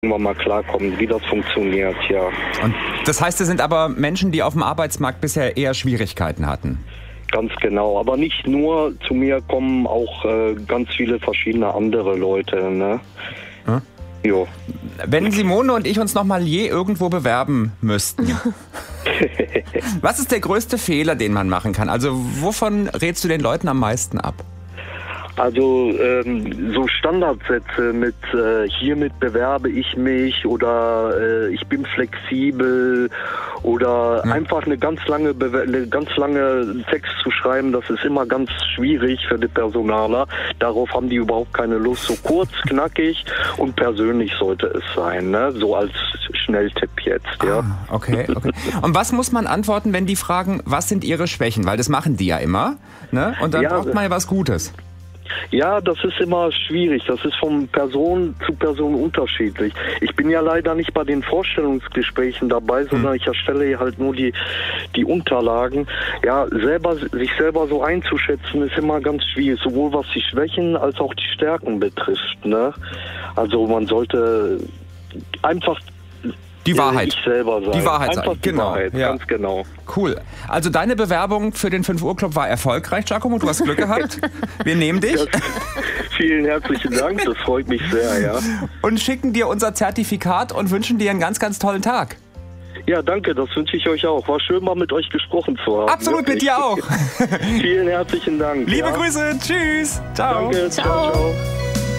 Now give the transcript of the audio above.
irgendwann mal klarkommen, wie das funktioniert, ja. Und das heißt, es sind aber Menschen, die auf dem Arbeitsmarkt bisher eher Schwierigkeiten hatten? Ganz genau, aber nicht nur, zu mir kommen auch ganz viele verschiedene andere Leute, ne? Hm? Jo. Wenn Simone und ich uns noch mal je irgendwo bewerben müssten, was ist der größte Fehler, den man machen kann? Also wovon rätst du den Leuten am meisten ab? Also so Standardsätze mit hiermit bewerbe ich mich oder ich bin flexibel oder einfach eine ganz lange Text zu schreiben, das ist immer ganz schwierig für die Personaler. Darauf haben die überhaupt keine Lust. So kurz, knackig und persönlich sollte es sein, ne? So als Schnelltipp jetzt, ja. Okay. Und was muss man antworten, wenn die fragen, was sind ihre Schwächen? Weil das machen die ja immer, ne? Und dann braucht man ja was Gutes. Ja, das ist immer schwierig. Das ist von Person zu Person unterschiedlich. Ich bin ja leider nicht bei den Vorstellungsgesprächen dabei, sondern ich erstelle halt nur die Unterlagen. Ja, sich selber so einzuschätzen ist immer ganz schwierig, sowohl was die Schwächen als auch die Stärken betrifft, ne? Also man sollte einfach die Wahrheit. Ich selber sein. Die Wahrheit einfach sein. Die Genau. Wahrheit, ja. Ganz genau. Cool. Also deine Bewerbung für den 5 Uhr Club war erfolgreich, Giacomo. Du hast Glück gehabt. Wir nehmen dich. Vielen herzlichen Dank. Das freut mich sehr, ja. Und schicken dir unser Zertifikat und wünschen dir einen ganz, ganz tollen Tag. Ja, danke. Das wünsche ich euch auch. War schön, mal mit euch gesprochen zu haben. Absolut, wirklich. Mit dir auch. Vielen herzlichen Dank. Liebe Grüße. Tschüss. Ciao. Danke. Ciao.